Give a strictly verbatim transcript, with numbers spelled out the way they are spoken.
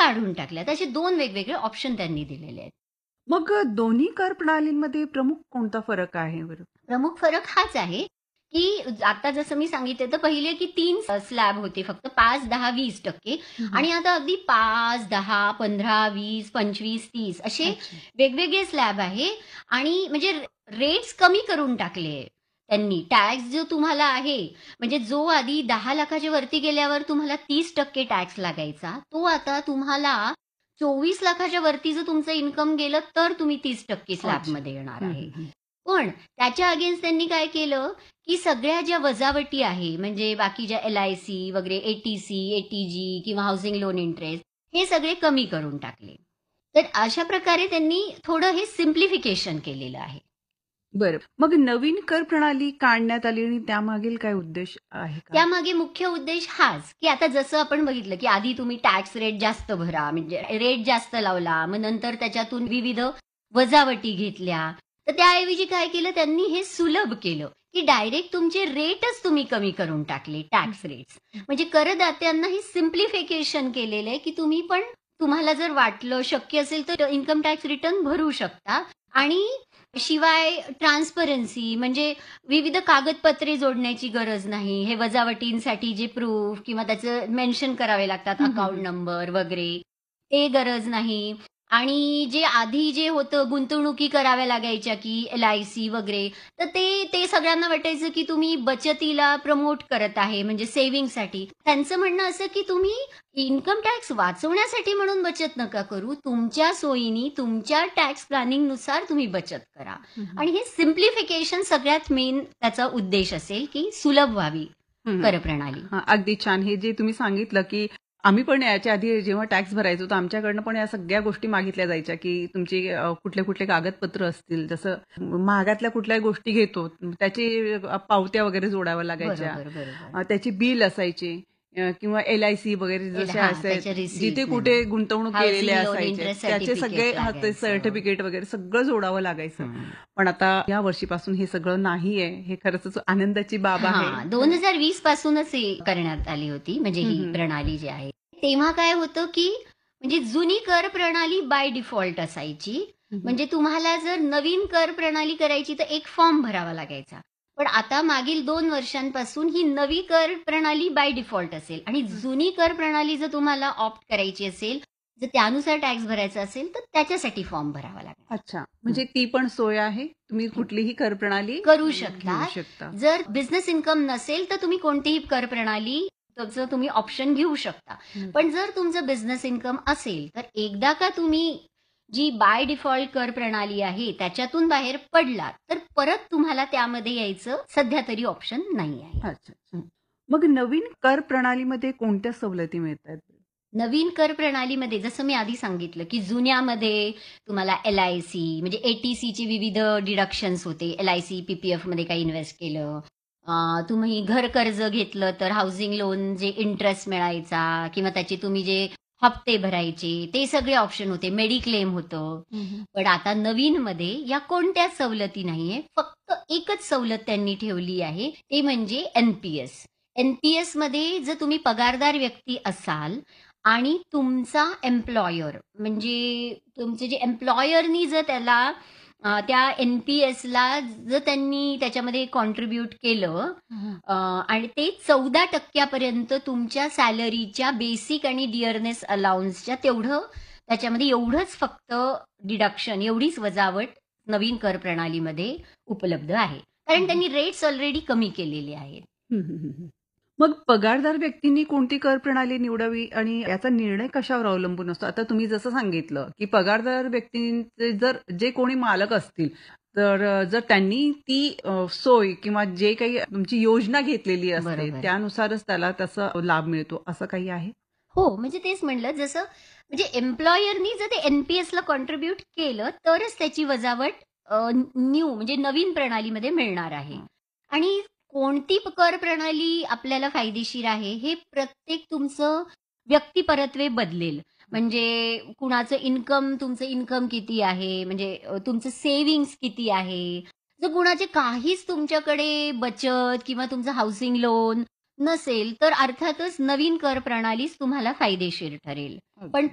काढून टाकल्यात. असे दोन वेगवेगळे ऑप्शन त्यांनी दिलेले आहेत. मग अ, दोन्ही कर प्रणालींमध्ये प्रमुख कोणता फरक आहे बरं? प्रमुख फरक हाच आहे, की आता जसं मी सांगितलं तर पहिले की तीन स्लॅब होते फक्त पाच, दहा, वीस टक्के हं, हं. आणि आता अगदी पाच, दहा, पंधरा, वीस, पंचवीस, तीस असे अच्छा. वेगवेगळे स्लॅब आहे आणि म्हणजे रेट्स कमी करून टाकले त्यांनी. टॅक्स जो तुम्हाला आहे, म्हणजे जो आधी दहा लाखाच्या वरती गेल्यावर तुम्हाला तीस टक्के टॅक्स लागायचा, तो आता तुम्हाला चोवीस लाखाच्या वरती जर तुमचं इन्कम गेलं, तर तुम्ही तीस टक्के अच्छा. स्लॅबमध्ये येणार हं, आहे. हं, हं. पण त्याच्या अगेन्स्ट त्यांनी काय केलं, की सगळ्या ज्या वजावटी आहे, म्हणजे बाकीच्या एल-आय-सी वगैरे, ए-टी-सी, ए-टी-जी किंवा हाउसिंग लोन इंटरेस्ट हे सगळे कमी करून टाकले. तर अशा प्रकारे त्यांनी थोडं हे सिम्प्लिफिकेशन केलेलं आहे. बरं. मग नवीन कर प्रणाली काढण्यात आली आणि त्यामागील काय उद्देश आहे का? त्यामागे मुख्य उद्देश हाच, की आता जसं आपण बघितलं, की आधी तुम्ही टॅक्स रेट जास्त भरा, म्हणजे रेट जास्त लावला, मग नंतर त्याच्यातून विविध वजावटी घेतल्या. तर त्याऐवजी काय केलं त्यांनी हे सुलभ केलं, की डायरेक्ट तुमचे रेटच तुम्ही कमी करून टाकले, हं, टॅक्स रेट्स. हं. म्हणजे करदात्यांना हे सिम्प्लिफिकेशन केलेलं आहे, की तुम्ही पण तुम्हाला जर वाटलं, शक्य असेल तर इन्कम टॅक्स रिटर्न भरू शकता आणि शिवाय ट्रान्सपरन्सी म्हणजे विविध कागदपत्रे जोडण्याची गरज नाही. हे वजावटींसाठी जे प्रूफ किंवा त्याचं मेन्शन करावे लागतात, हं, हं, अकाउंट हं. नंबर वगैरे, ते गरज नाही. आणि जे आधी जे होतं गुंतवणुकी कराव्या लागायच्या, की एल-आय-सी वगैरे, तर ते ते सगळ्यांना वाटायचं, की तुम्ही बचतीला प्रमोट करत आहे, म्हणजे सेव्हिंगसाठी. त्यांचं म्हणणं असं, की तुम्ही इन्कम टॅक्स वाचवण्यासाठी म्हणून बचत नका करू. तुमच्या सोयीनी, तुमच्या टॅक्स प्लॅनिंगनुसार तुम्ही बचत करा. हं, हं. आणि हे सिम्प्लिफिकेशन सगळ्यात मेन त्याचा उद्देश असेल, की सुलभ व्हावी हं, हं. करप्रणाली. हां, अगदी छान. हे जे तुम्ही सांगितलं, की आम्ही पण याच्या आधी जेव्हा टॅक्स भरायचो, तर आमच्याकडनं पण या सगळ्या गोष्टी मागितल्या जायच्या, की तुमची अ, कुठले-कुठले कागदपत्र असतील, जसं महागातल्या कुठल्याही गोष्टी घेतो, त्याची अ, पावत्या वगैरे जोडाव्या लागायच्या. बरोबर, बरोबर. अ, त्याची बिल असायची अ, किंवा एल-आय-सी वगैरे एल जसे हां, त्याच्या असायचे, जिथे रिसीट कुठे नंबर. गुंतवणूक केलेले हाउसिंग लोन असायचे, इंटरेस्ट त्याचे सगळे सर्टिफिकेट हां, ते लागायचं. सर्टिफिकेट वगैरे सगळं जोडावं लागायचं. हं. पण आता या वर्षीपासून हे सगळं नाहीये. हे खरंच आनंदाची बाब आहे. हां, दोन हजार वीस पासूनच हे करण्यात आली होती, म्हणजे हं, ही हं. प्रणाली जी आहे. तेव्हा काय होतं, की म्हणजे जुनी कर प्रणाली बाय डिफॉल्ट असायची. हं, हं. म्हणजे तुम्हाला जर नवीन कर प्रणाली करायची तर एक फॉर्म भरावा लागायचा. पण आता मागील दोन वर्षांपासून ही नवी कर प्रणाली बाय डिफॉल्ट असेल आणि हं. जुनी कर प्रणाली जर तुम्हाला ऑप्ट करायची असेल, जर त्यानुसार टॅक्स भरायचा असेल, तर त्याच्यासाठी फॉर्म भरावा लागेल. अच्छा. हं. म्हणजे ती पण सोय आहे. तुम्ही कुठलीही कर प्रणाली करू घेऊ शकता. शकता. जर बिझनेस इन्कम नसेल, तर तुम्ही कोणतीही कर प्रणाली त्याचं तुम्ही ऑप्शन घेऊ शकता. हं. पण जर तुमचं बिझनेस इन्कम असेल, तर एकदा का तुम्ही जी बाय डिफॉल्ट कर प्रणाली आहे, त्याच्यातून बाहेर पडलात, तर परत तुम्हाला त्यामध्ये यायचं सध्या तरी ऑप्शन नाही आहे. अच्छा, अच्छा. मग नवीन कर प्रणालीमध्ये कोणत्या सवलती मिळतायत? नवीन कर प्रणालीमध्ये जसं मी आधी सांगितलं, की जुन्यामध्ये तुम्हाला एल-आय-सी म्हणजे ए-टी-सीचे विविध डिडक्शन्स होते. एल-आय-सी, पी-पी-एफमध्ये काही इन्व्हेस्ट केलं. अ, तुम्ही घर कर्ज घेतलं तर हाउसिंग लोन जे इंटरेस्ट मिळायचा किंवा त्याचे तुम्ही जे हप्ते भरायचे, ते सगळे ऑप्शन होते. मेडिक्लेम होतं. हं, हं. पण आता नवीनमध्ये या कोणत्याच सवलती नाहीये. फक्त एकच सवलत त्यांनी ठेवली आहे, ते म्हणजे एन-पी-एस. एन-पी-एसमध्ये जर तुम्ही पगारदार व्यक्ती असाल आणि तुमचा एम्प्लॉयर म्हणजे तुमचे जे एम्प्लॉयरनी जर त्याला अ, त्या एन-पी-एसला जर त्यांनी त्याच्यामध्ये कॉन्ट्रिब्यूट केलं हं, हं. अ, आणि ते चौदा टक्के पर्यंत तुमच्या सॅलरीच्या बेसिक आणि डिअरनेस अलाउन्सच्या तेवढं त्याच्यामध्ये एवढंच फक्त डिडक्शन एवढीच वजावट नवीन कर प्रणालीमध्ये उपलब्ध आहे. हं, कारण हं. त्यांनी रेट्स ऑलरेडी कमी केलेले आहेत. हं, हं, हं, हं. मग पगारदार व्यक्तींनी कोणती कर प्रणाली निवडावी आणि याचा निर्णय कशावर अवलंबून असतो? आता तुम्ही जसं सांगितलं, की पगारदार व्यक्तींचे जर जे कोणी मालक असतील, तर अ, जर त्यांनी ती अ, सोय किंवा जे काही तुमची योजना घेतलेली असते, बरोबर. त्यानुसारच त्याला त्याचा लाभ मिळतो, असं काही आहे? हो, म्हणजे तेच म्हणलं जसं म्हणजे एम्प्लॉयरनी जर ते एन-पी-एसला कॉन्ट्रिब्यूट केलं, तरच त्याची वजावट अ, न्यू म्हणजे नवीन प्रणालीमध्ये मिळणार आहे. हं. आणि कोणती प कर प्रणाली आपल्याला फायदेशीर आहे, हे प्रत्येक तुमचं व्यक्तिपरत्वे बदलेल. म्हणजे कुणाचं इन्कम तुमचं इन्कम किती आहे, म्हणजे अ, तुमचं सेव्हिंग्ज किती आहे. जर कुणाचे काहीच तुमच्याकडे बचत किंवा तुमचं हाउसिंग लोन नसेल, तर अर्थातच नवीन कर प्रणालीच तुम्हाला फायदेशीर ठरेल. पण अगदी.